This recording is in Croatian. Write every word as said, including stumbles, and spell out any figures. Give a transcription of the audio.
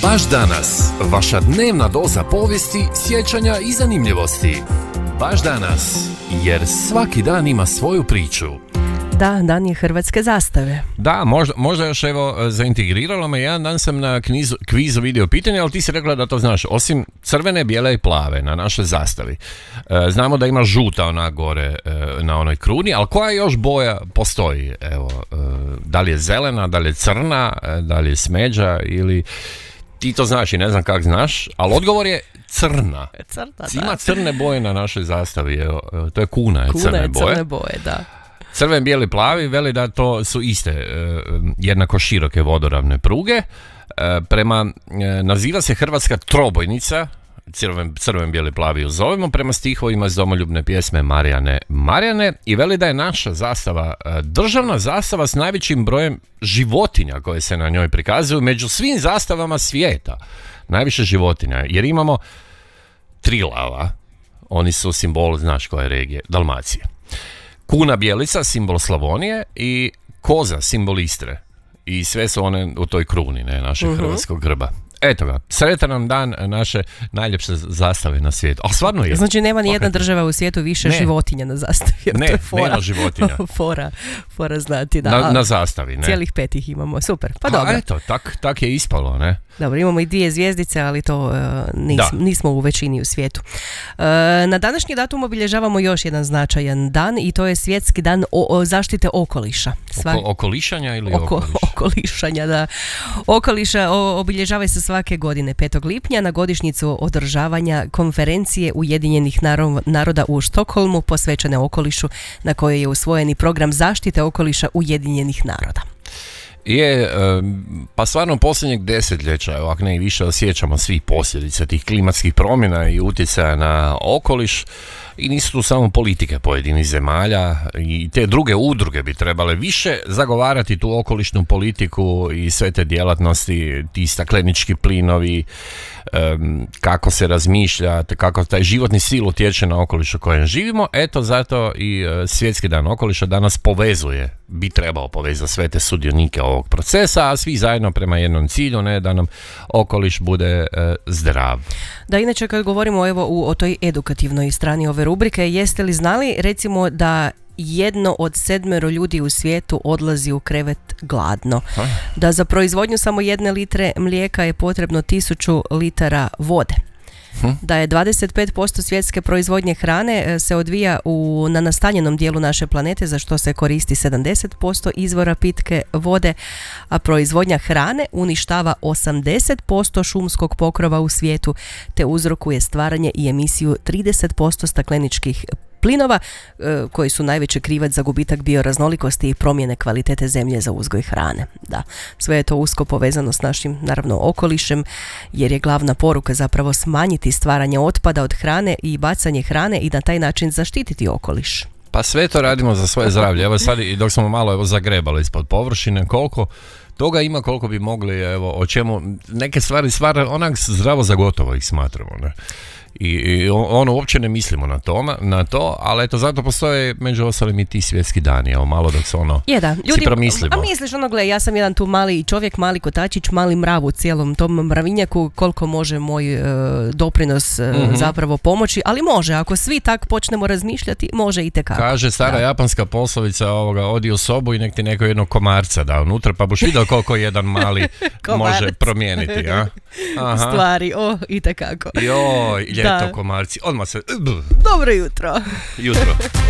Baš danas, vaša dnevna doza povijesti, sjećanja i zanimljivosti. Baš danas, jer svaki dan ima svoju priču. Da, dan je hrvatske zastave. Da, možda, možda još evo zaintegriralo me. Jedan dan sam na knizu, kvizu vidio pitanje, ali ti si rekla da to znaš. Osim crvene, bijele i plave na našoj zastavi. E, znamo da ima žuta ona gore e, na onoj kruni, ali koja još boja postoji? Evo, e, da li je zelena, da li je crna, e, da li je smeđa ili... Ti to znaš i ne znam kako znaš, ali odgovor je crna. Crta, ima da. crne boje na našoj zastavi, evo, to je kuna je Kuna crne je boje. crne boje, da. Crven, bijeli, plavi, veli da to su iste, e, jednako široke vodoravne pruge. E, prema, e, naziva se Hrvatska trobojnica, crven, crven, bijeli, plavi ju zovemo, prema stihovima iz domoljubne pjesme Marijane Marijane, i veli da je naša zastava e, državna zastava s najvećim brojem životinja koje se na njoj prikazuju među svim zastavama svijeta. Najviše životinja, jer imamo tri lava, oni su simbol, znaš koje regije, Dalmacije. Kuna bijelica, simbol Slavonije, i koza, simbol Istre. I sve su one u toj kruni, ne, našeg uh-huh. hrvatskog grba. Eto ga, sretan nam dan naše najljepše zastave na svijetu. A stvarno je. Znači nema ni jedna država u svijetu više ne. životinja na zastavi. Ne, to je fora. nema životinja. fora, fora znati, da. Na, na zastavi, ne. Cijelih pet ih imamo, super. Pa, pa dobro. eto, tak, tak je ispalo, ne. Dobro, imamo i dvije zvijezdice, ali to uh, nis, nismo u većini u svijetu. Uh, na današnji datum obilježavamo još jedan značajan dan i to je Svjetski dan o, o zaštite okoliša. Sva... Oko, okolišanja ili Oko, okoliš? Okolišanja, da. Okoliša o, obilježava se svake godine petog lipnja na godišnjicu održavanja konferencije Ujedinjenih naroda u Štokholmu posvećene okolišu, na kojoj je usvojen i program zaštite okoliša Ujedinjenih naroda. Je, pa stvarno posljednjeg desetljeća, ako ne i više, osjećamo svi posljedice tih klimatskih promjena i utjecaja na okoliš, i nisu tu samo politike pojedinih zemalja, i te druge udruge bi trebale više zagovarati tu okolišnu politiku i sve te djelatnosti, ti staklenički plinovi, kako se razmišlja, kako taj životni stil utječe na okoliš u kojem živimo. Eto, zato i Svjetski dan okoliša danas povezuje, bi trebao povezati sve te sudionike ovog procesa, a svi zajedno prema jednom cilju, ne, da nam okoliš bude e, zdrav. Da, inače kad govorimo evo u, o toj edukativnoj strani ove rubrike, jeste li znali recimo da jedno od sedmero ljudi u svijetu odlazi u krevet gladno? Ha? Da za proizvodnju samo jedne litre mlijeka je potrebno tisuću litara vode. Hm? Da je dvadeset pet posto svjetske proizvodnje hrane se odvija u, na nastanjenom dijelu naše planete, za što se koristi sedamdeset posto izvora pitke vode, a proizvodnja hrane uništava osamdeset posto šumskog pokrova u svijetu, te uzrokuje stvaranje i emisiju trideset posto stakleničkih plinova, koji su najveći krivac za gubitak bioraznolikosti i promjene kvalitete zemlje za uzgoj hrane. Da, sve je to usko povezano s našim, naravno, okolišem, jer je glavna poruka zapravo smanjiti stvaranje otpada od hrane i bacanje hrane i na taj način zaštititi okoliš. Pa sve to radimo za svoje zdravlje. Evo sad, i dok smo malo evo zagrebali ispod površine, koliko toga ima, koliko bi mogli, evo, o čemu, neke stvari stvari onak zdravo za gotovo ih smatramo, ne? I, i ono, uopće ne mislimo na to, na to, ali eto, zato postoje među ostalim i ti svjetski dani, evo, malo dok se ono je, da. Ljudi, si promislimo. A misliš, ono, gle, ja sam jedan tu mali čovjek, mali kotačić, mali mrav u cijelom tom mravinjaku, koliko može moj e, doprinos e, mm-hmm. zapravo pomoći, ali može, ako svi tak počnemo razmišljati, može i tekako. Kaže stara da. japanska poslovica, ovoga, odi u sobu i nek ti neko jednog komarca da unutra, pa boš vidio koliko jedan mali može promijeniti, a? Aha. Stvari, o, i tekako. Joj, ljeto, komarci, odmah se... Dobro jutro. Jutro.